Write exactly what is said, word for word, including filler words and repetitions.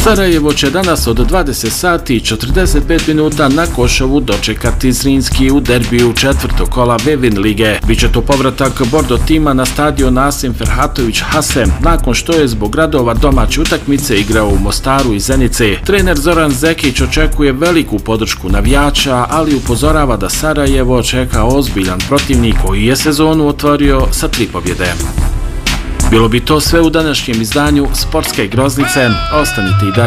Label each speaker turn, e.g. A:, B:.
A: Sarajevo će danas od dvadeset sati i četrdeset pet minuta na Košovu dočekati Zrinski u derbiju četvrtog kola Vevin lige. Biće to povratak Bordo tima na stadion Nasim Ferhatović Hase, nakon što je zbog radova domaće utakmice igrao u Mostaru i Zenici. Trener Zoran Zekić očekuje veliku podršku navijača, ali upozorava da Sarajevo čeka ozbiljan protivnik koji je sezonu otvorio sa tri pobjede. Bilo bi to sve u današnjem izdanju Sportske groznice. Ostanite i dalje